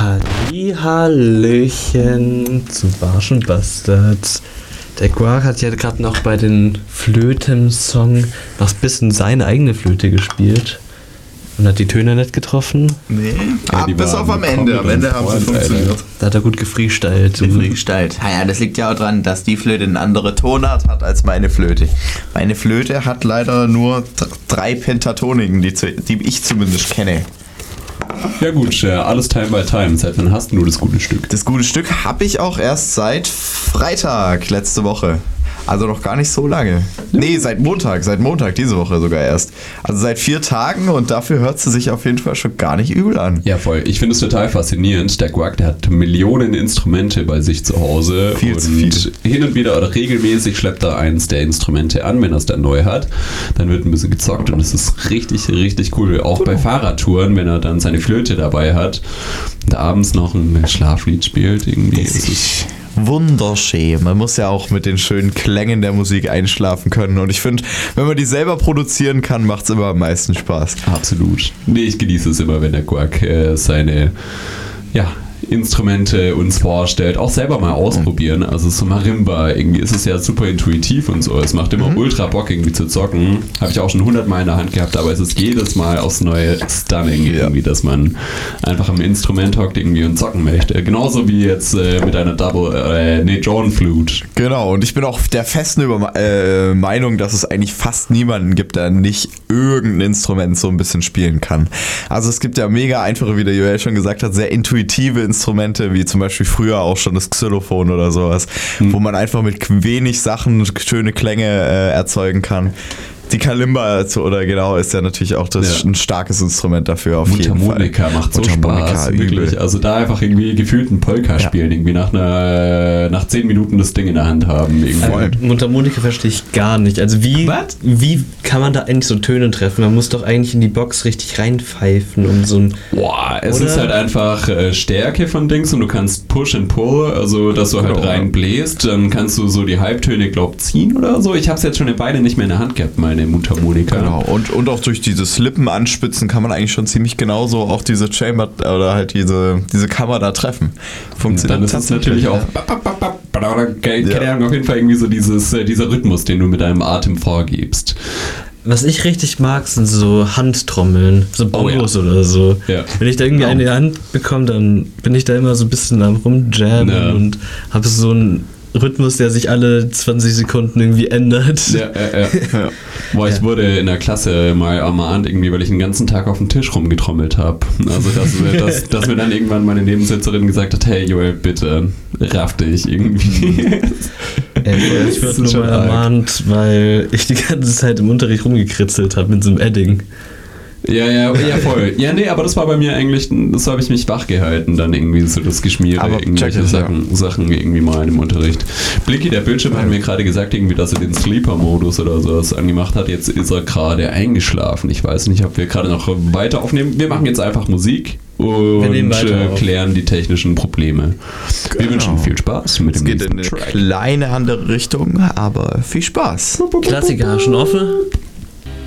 Hallihallöchen zum Barschen Bastards. Der Quark hat ja gerade noch bei den Flöten-Song noch ein bisschen seine eigene Flöte gespielt und hat die Töne nicht getroffen. Nee, ja, bis auf am Ende. Am Ende haben sie funktioniert. Da hat er gut gefreestylt. Ja, das liegt ja auch dran, dass die Flöte eine andere Tonart hat als meine Flöte. Meine Flöte hat leider nur 3 Pentatoniken, die ich zumindest kenne. Ja gut, alles Time by Time. Seit wann hast du das gute Stück? Das gute Stück habe ich auch erst seit Freitag letzte Woche. Also noch gar nicht so lange. Nee, seit Montag diese Woche sogar erst. Also seit 4 Tagen und dafür hört sie sich auf jeden Fall schon gar nicht übel an. Ja voll, ich finde es total faszinierend. Der Quark, der hat Millionen Instrumente bei sich zu Hause. Viel zu viel. Hin und wieder oder regelmäßig schleppt er eins der Instrumente an, wenn er es dann neu hat. Dann wird ein bisschen gezockt und es ist richtig, richtig cool. Auch bei Fahrradtouren, wenn er dann seine Flöte dabei hat und abends noch ein Schlaflied spielt, irgendwie. Das ist wunderschön. Man muss ja auch mit den schönen Klängen der Musik einschlafen können. Und ich finde, wenn man die selber produzieren kann, macht es immer am meisten Spaß. Absolut. Nee, ich genieße es immer, wenn der Quark seine Instrumente uns vorstellt. Auch selber mal ausprobieren. Also so Marimba, irgendwie ist es ja super intuitiv und so. Es macht immer ultra Bock, irgendwie zu zocken. Habe ich auch schon 100 Mal in der Hand gehabt, aber es ist jedes Mal aufs Neue stunning, irgendwie, dass man einfach am Instrument hockt irgendwie und zocken möchte. Genauso wie jetzt mit einer John Flute. Genau, und ich bin auch der festen Meinung, dass es eigentlich fast niemanden gibt, der nicht irgendein Instrument so ein bisschen spielen kann. Also es gibt ja mega einfache, wie der Joel schon gesagt hat, sehr intuitive Instrumente, wie zum Beispiel früher auch schon das Xylophon oder sowas, wo man einfach mit wenig Sachen schöne Klänge erzeugen kann. Die Kalimba ist ja natürlich auch ein starkes Instrument dafür auf jeden Fall. Mundharmonika macht so Spaß, wirklich. Also da einfach irgendwie gefühlt ein Polka spielen, irgendwie nach 10 Minuten das Ding in der Hand haben. Mundharmonika verstehe ich gar nicht. Also wie kann man da eigentlich so Töne treffen? Man muss doch eigentlich in die Box richtig reinpfeifen und so ein... Boah, es ist halt einfach Stärke von Dings und du kannst Push and Pull, also dass du halt reinbläst, dann kannst du so die Halbtöne, ziehen oder so. Ich habe es jetzt schon beide nicht mehr in der Hand gehabt, meine Mundharmonika. Genau, und auch durch dieses Lippen anspitzen kann man eigentlich schon ziemlich genauso auch diese Chamber oder halt diese Kammer da treffen. Funktioniert. Dann ist es natürlich auch keine Ahnung, auf jeden Fall irgendwie so dieser Rhythmus, den du mit deinem Atem vorgibst. Was ich richtig mag, sind so Handtrommeln, so Bongos oder so. Ja. Wenn ich da irgendwie eine in die Hand bekomme, dann bin ich da immer so ein bisschen am Rumjammen und habe so einen Rhythmus, der sich alle 20 Sekunden irgendwie ändert. Ja. Boah, ich wurde in der Klasse mal ermahnt, irgendwie, weil ich den ganzen Tag auf dem Tisch rumgetrommelt habe. Also, dass mir dann irgendwann meine Nebensitzerin gesagt hat, hey Joel, bitte, raff dich irgendwie. Ich wurde nur mal ermahnt, weil ich die ganze Zeit im Unterricht rumgekritzelt habe mit so einem Edding. Ja, voll. Ja, nee, aber das war bei mir eigentlich, das habe ich mich wach gehalten, dann irgendwie so das Geschmiere, irgendwelche Sachen irgendwie mal im Unterricht. Blicky, der Bildschirm hat mir gerade gesagt, irgendwie, dass er den Sleeper-Modus oder sowas angemacht hat. Jetzt ist er gerade eingeschlafen. Ich weiß nicht, ob wir gerade noch weiter aufnehmen. Wir machen jetzt einfach Musik und klären die technischen Probleme. Wir wünschen viel Spaß mit dem nächsten Track. Es geht in eine kleine andere Richtung, aber viel Spaß. Klassiker, schon offen?